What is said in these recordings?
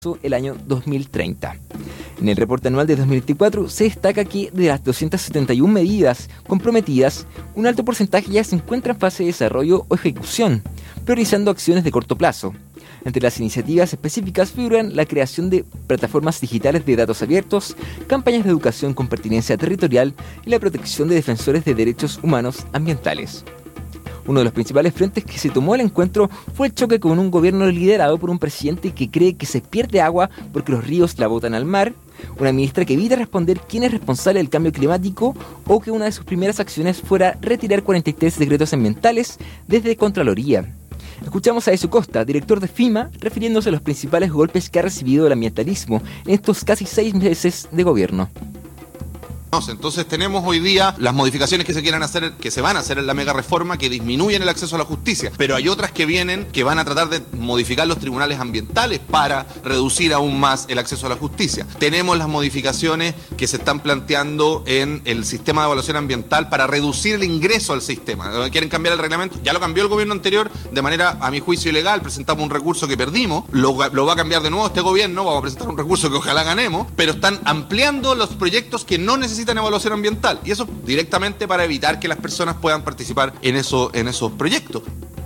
el año 2030. En el reporte anual de 2024 se destaca que de las 271 medidas comprometidas, un alto porcentaje ya se encuentra en fase de desarrollo o ejecución, priorizando acciones de corto plazo. Entre las iniciativas específicas figuran la creación de plataformas digitales de datos abiertos, campañas de educación con pertinencia territorial y la protección de defensores de derechos humanos ambientales. Uno de los principales frentes que se tomó el encuentro fue el choque con un gobierno liderado por un presidente que cree que se pierde agua porque los ríos la botan al mar, una ministra que evita responder quién es responsable del cambio climático o que una de sus primeras acciones fuera retirar 43 decretos ambientales desde Contraloría. Escuchamos a Ezio Costa, director de FEMA, refiriéndose a los principales golpes que ha recibido el ambientalismo en estos casi 6 meses de gobierno. Entonces tenemos hoy día las modificaciones que se van a hacer en la mega reforma que disminuyen el acceso a la justicia, pero hay otras que vienen que van a tratar de modificar los tribunales ambientales para reducir aún más el acceso a la justicia. Tenemos las modificaciones que se están planteando en el sistema de evaluación ambiental para reducir el ingreso al sistema. Quieren cambiar el reglamento, ya lo cambió el gobierno anterior de manera, a mi juicio, ilegal. Presentamos un recurso que perdimos, lo va a cambiar de nuevo este gobierno, vamos a presentar un recurso que ojalá ganemos, pero están ampliando los proyectos que no necesitan evaluación ambiental, y eso directamente para evitar que las personas puedan participar en esos proyectos.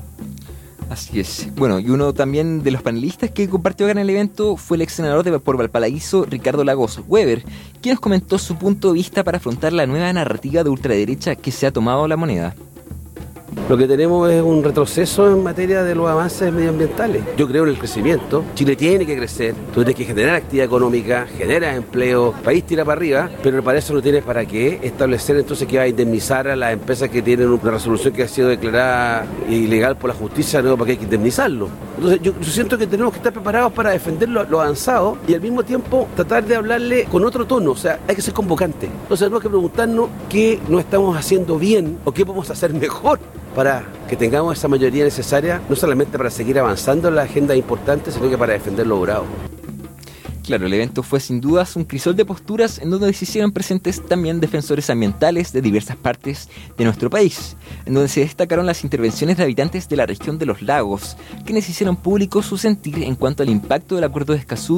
Así es. Bueno, y uno también de los panelistas que compartió acá en el evento fue el ex senador por Valparaíso, Ricardo Lagos Weber, quien nos comentó su punto de vista para afrontar la nueva narrativa de ultraderecha que se ha tomado la moneda. Lo que tenemos es un retroceso en materia de los avances medioambientales. Yo creo en el crecimiento. Chile tiene que crecer. Tú tienes que generar actividad económica, generar empleo, el país tira para arriba, pero para eso no tienes para qué establecer entonces que va a indemnizar a las empresas que tienen una resolución que ha sido declarada ilegal por la justicia, no, para que hay que indemnizarlo. Entonces yo siento que tenemos que estar preparados para defender lo avanzado y al mismo tiempo tratar de hablarle con otro tono, o sea, hay que ser convocante. Entonces tenemos que preguntarnos qué no estamos haciendo bien o qué podemos hacer mejor para que tengamos esa mayoría necesaria, no solamente para seguir avanzando en la agenda importante, sino que para defender lo logrado. Claro, el evento fue sin dudas un crisol de posturas en donde se hicieron presentes también defensores ambientales de diversas partes de nuestro país, en donde se destacaron las intervenciones de habitantes de la región de los lagos, quienes hicieron público su sentir en cuanto al impacto del acuerdo de Escazú,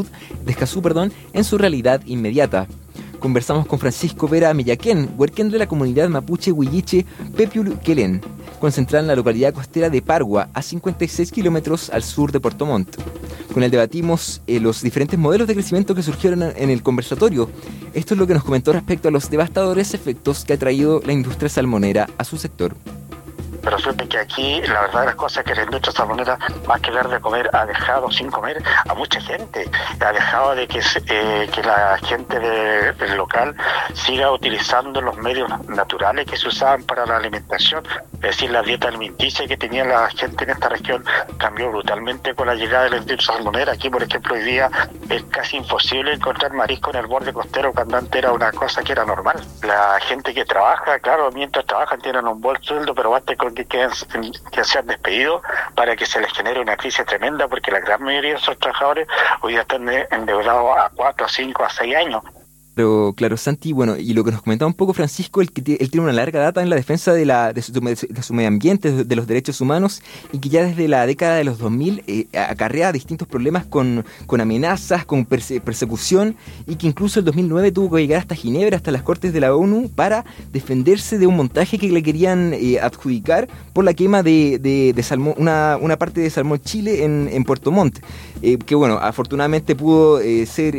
en su realidad inmediata. Conversamos con Francisco Vera Millaquén, huerquén de la comunidad mapuche Huilliche Pepiulquelén, concentrada en la localidad costera de Pargua, a 56 kilómetros al sur de Puerto Montt. Con él debatimos los diferentes modelos de crecimiento que surgieron en el conversatorio. Esto es lo que nos comentó respecto a los devastadores efectos que ha traído la industria salmonera a su sector. Pero resulta que aquí la verdad de las cosas es que la industria salmonera, más que dar de comer, ha dejado sin comer a mucha gente. Ha dejado de que la gente del local siga utilizando los medios naturales que se usaban para la alimentación. Es decir, la dieta alimenticia que tenía la gente en esta región cambió brutalmente con la llegada de la industria salmonera. Aquí, por ejemplo, hoy día es casi imposible encontrar marisco en el borde costero cuando antes era una cosa que era normal. La gente que trabaja, claro, mientras trabajan tienen un buen sueldo, pero basta con que sean despedidos para que se les genere una crisis tremenda, porque la gran mayoría de esos trabajadores hoy día están endeudados a 4, a 5, a 6 años. Pero claro, Santi, bueno, y lo que nos comentaba un poco Francisco, él tiene una larga data en la defensa de su medio ambiente, de los derechos humanos, y que ya desde la década de los 2000 acarrea distintos problemas con amenazas, con persecución, y que incluso el 2009 tuvo que llegar hasta Ginebra, hasta las Cortes de la ONU, para defenderse de un montaje que le querían adjudicar por la quema de salmón, una parte de Salmón Chile en Puerto Montt, que bueno, afortunadamente pudo ser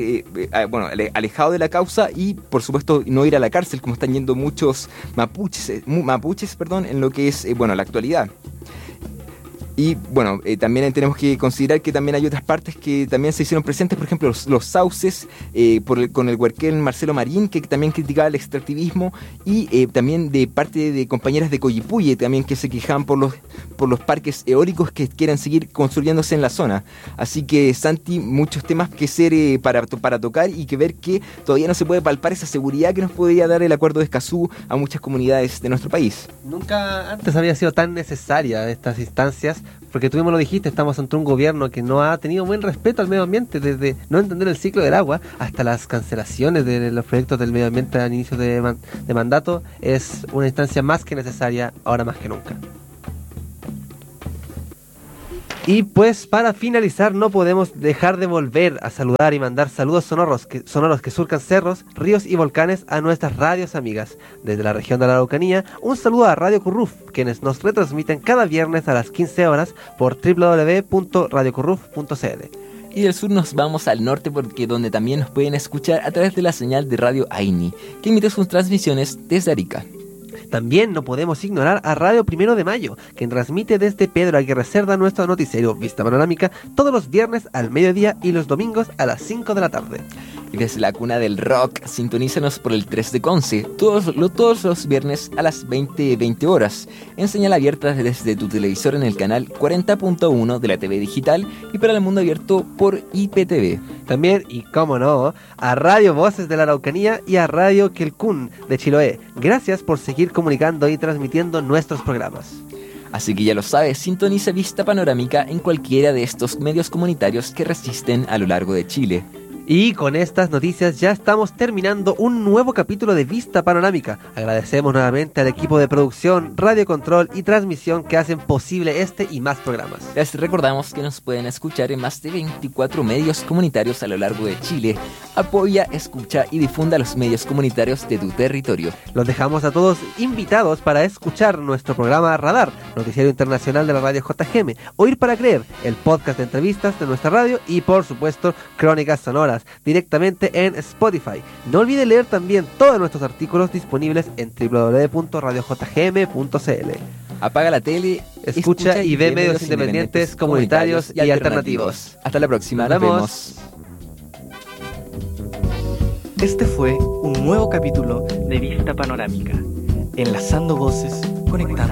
alejado de la causa y por supuesto no ir a la cárcel como están yendo muchos mapuches, en lo que es la actualidad. Y bueno, también tenemos que considerar que también hay otras partes que también se hicieron presentes, por ejemplo los sauces, con el huerquén Marcelo Marín, que también criticaba el extractivismo, y también de parte de compañeras de Coyipulli también, que se quejaban por los parques eólicos que quieren seguir construyéndose en la zona. Así que, Santi, muchos temas que ser para tocar y que ver que todavía no se puede palpar esa seguridad que nos podría dar el acuerdo de Escazú a muchas comunidades de nuestro país. Nunca antes había sido tan necesaria estas instancias, porque tú mismo lo dijiste, estamos ante un gobierno que no ha tenido buen respeto al medio ambiente, desde no entender el ciclo del agua hasta las cancelaciones de los proyectos del medio ambiente al inicio de mandato. Es una instancia más que necesaria, ahora más que nunca. Y pues para finalizar no podemos dejar de volver a saludar y mandar saludos sonoros que surcan cerros, ríos y volcanes a nuestras radios amigas. Desde la región de la Araucanía, un saludo a Radio Curruf, quienes nos retransmiten cada viernes a las 15 horas por www.radiocurruf.cl. Y del sur nos vamos al norte porque donde también nos pueden escuchar a través de la señal de Radio Aini, que emite sus transmisiones desde Arica. También no podemos ignorar a Radio 1 de Mayo, quien transmite desde Pedro Aguirre Cerda nuestro noticiero Vista Panorámica todos los viernes al mediodía y los domingos a las 5 de la tarde. Y desde la cuna del rock, sintonízanos por el 3 de Conce, todos los viernes a las 20 horas, en señal abierta desde tu televisor en el canal 40.1 de la TV digital y para el mundo abierto por IPTV. También, y cómo no, a Radio Voces de la Araucanía y a Radio Quelcún de Chiloé. Gracias por seguir comunicando y transmitiendo nuestros programas. Así que ya lo sabes, sintoniza Vista Panorámica en cualquiera de estos medios comunitarios que resisten a lo largo de Chile. Y con estas noticias ya estamos terminando un nuevo capítulo de Vista Panorámica. Agradecemos nuevamente al equipo de producción, radio control y transmisión que hacen posible este y más programas. Les recordamos que nos pueden escuchar en más de 24 medios comunitarios a lo largo de Chile. Apoya, escucha y difunda los medios comunitarios de tu territorio. Los dejamos a todos invitados para escuchar nuestro programa Radar, noticiario internacional de la radio JGM, Oír para Creer, el podcast de entrevistas de nuestra radio y por supuesto Crónicas Sonoras, directamente en Spotify. No olvide leer también todos nuestros artículos disponibles en www.radiojgm.cl. Apaga la tele, escucha y ve medios independientes, comunitarios y alternativos. Hasta la próxima, nos vemos. Este fue un nuevo capítulo de Vista Panorámica, enlazando voces, conectando